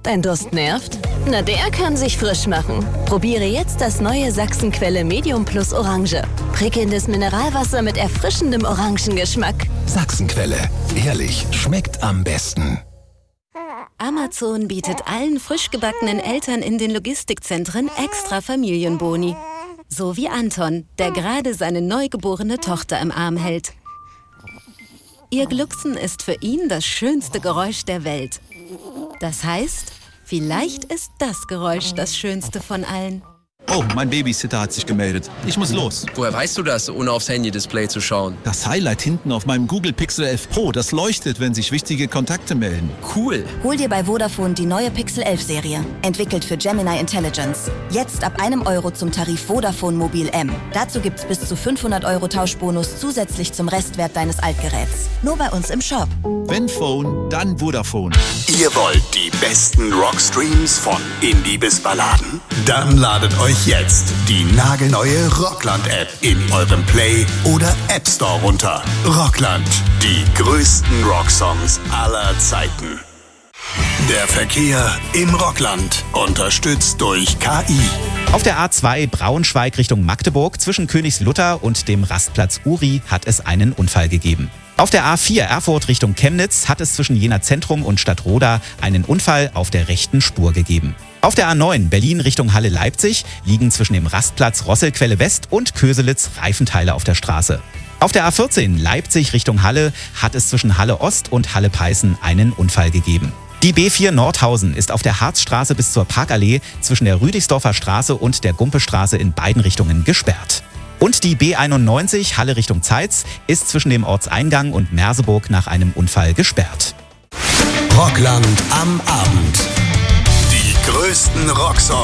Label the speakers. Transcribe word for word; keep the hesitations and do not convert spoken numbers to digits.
Speaker 1: Dein Durst nervt? Na, der kann sich frisch machen. Probiere jetzt das neue Sachsenquelle Medium Plus Orange. Prickelndes Mineralwasser mit erfrischendem Orangengeschmack.
Speaker 2: Sachsenquelle. Ehrlich, schmeckt am besten.
Speaker 3: Amazon bietet allen frisch gebackenen Eltern in den Logistikzentren extra Familienboni. So wie Anton, der gerade seine neugeborene Tochter im Arm hält. Ihr Glucksen ist für ihn das schönste Geräusch der Welt. Das heißt, vielleicht ist das Geräusch das schönste von allen.
Speaker 4: Oh, mein Babysitter hat sich gemeldet. Ich muss los.
Speaker 5: Woher weißt du das, ohne aufs Handy-Display zu schauen?
Speaker 4: Das Highlight hinten auf meinem Google Pixel elf Pro, das leuchtet, wenn sich wichtige Kontakte melden.
Speaker 5: Cool.
Speaker 6: Hol dir bei Vodafone die neue Pixel elf Serie. Entwickelt für Gemini Intelligence. Jetzt ab einem Euro zum Tarif Vodafone Mobil M. Dazu gibt's bis zu fünfhundert Euro Tauschbonus zusätzlich zum Restwert deines Altgeräts. Nur bei uns im Shop.
Speaker 4: Wenn Phone, dann Vodafone.
Speaker 7: Ihr wollt die besten Rockstreams von Indie bis Balladen? Dann ladet euch jetzt die nagelneue Rockland-App in eurem Play- oder App Store runter. Rockland, die größten Rocksongs aller Zeiten. Der Verkehr im Rockland, unterstützt durch K I.
Speaker 8: Auf der A zwei Braunschweig Richtung Magdeburg zwischen Königslutter und dem Rastplatz Uri hat es einen Unfall gegeben. Auf der A vier Erfurt Richtung Chemnitz hat es zwischen Jena Zentrum und Stadtroda einen Unfall auf der rechten Spur gegeben. Auf der A neun Berlin Richtung Halle-Leipzig liegen zwischen dem Rastplatz Rosselquelle West und Köselitz Reifenteile auf der Straße. Auf der A vierzehn Leipzig Richtung Halle hat es zwischen Halle Ost und Halle Peißen einen Unfall gegeben. Die B vier Nordhausen ist auf der Harzstraße bis zur Parkallee zwischen der Rüdigsdorfer Straße und der Gumpestraße in beiden Richtungen gesperrt. Und die B einundneunzig Halle Richtung Zeitz ist zwischen dem Ortseingang und Merseburg nach einem Unfall gesperrt.
Speaker 7: Rockland am Abend. Die größten Rocksongs